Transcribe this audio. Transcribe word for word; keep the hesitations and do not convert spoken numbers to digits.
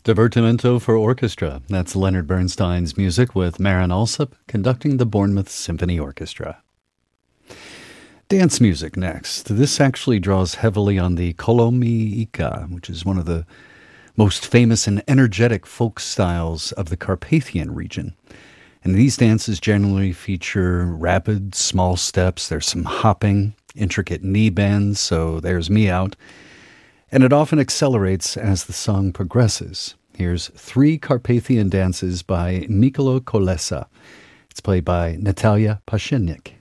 Divertimento for orchestra. That's Leonard Bernstein's music with Marin Alsop conducting the Bournemouth Symphony Orchestra. Dance music next. This actually draws heavily on the Kolomiika, which is one of the most famous and energetic folk styles of the Carpathian region. And these dances generally feature rapid, small steps. There's some hopping, intricate knee bends, so there's me out. And it often accelerates as the song progresses. Here's three Carpathian dances by Mikolo Kolesa. It's played by Natalia Pashenik.